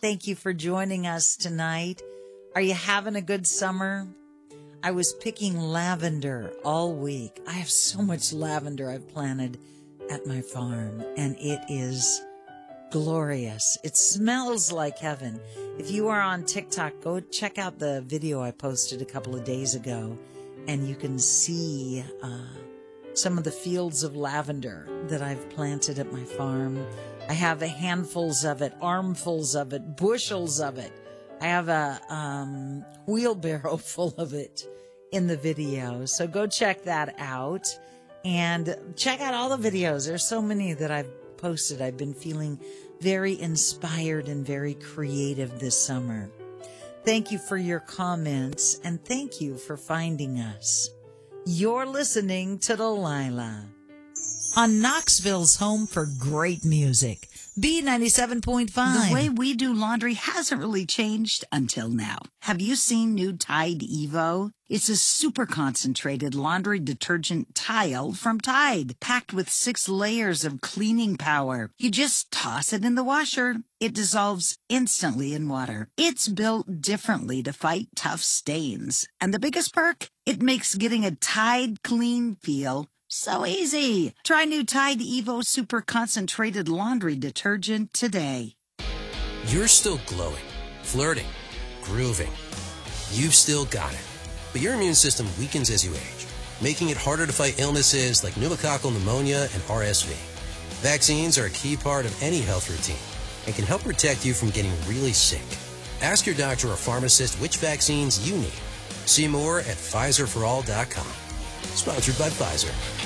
Thank you for joining us tonight. Are you having a good summer? I was picking lavender all week. I have so much lavender I've planted at my farm, and it is glorious. It smells like heaven. If you are on TikTok, go check out the video I posted a couple of days ago, and you can see some of the fields of lavender that I've planted at my farm. I have handfuls of it, armfuls of it, bushels of it. I have a wheelbarrow full of it in the video. So go check that out and check out all the videos. There's so many that I've posted. I've been feeling very inspired and very creative this summer. Thank you for your comments and thank you for finding us. You're listening to Delilah on Knoxville's home for great music, B97.5. The way we do laundry hasn't really changed until now. Have you seen new Tide Evo? It's a super concentrated laundry detergent tile from Tide, packed with 6 layers of cleaning power. You just toss it in the washer. It dissolves instantly in water. It's built differently to fight tough stains. And the biggest perk? It makes getting a Tide clean feel so easy. Try new Tide Evo Super Concentrated Laundry Detergent today. You're still glowing, flirting, grooving. You've still got it. But your immune system weakens as you age, making it harder to fight illnesses like pneumococcal pneumonia and RSV. Vaccines are a key part of any health routine and can help protect you from getting really sick. Ask your doctor or pharmacist which vaccines you need. See more at PfizerForAll.com. Sponsored by Pfizer.